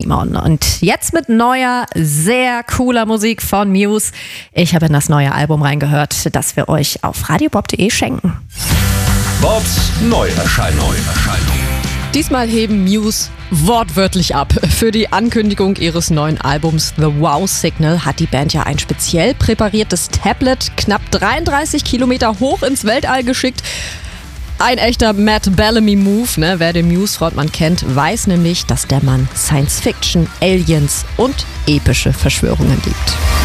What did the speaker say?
Simon. Und jetzt mit neuer, sehr cooler Musik von Muse. Ich habe in das neue Album reingehört, das wir euch auf radiobob.de schenken. Bobs Neuerscheinung. Diesmal heben Muse wortwörtlich ab. Für die Ankündigung ihres neuen Albums The Wow Signal hat die Band ja ein speziell präpariertes Tablet knapp 33 Kilometer hoch ins Weltall geschickt. Ein echter Matt Bellamy-Move, ne? Wer den Muse-Frontmann kennt, weiß nämlich, dass der Mann Science-Fiction, Aliens und epische Verschwörungen liebt.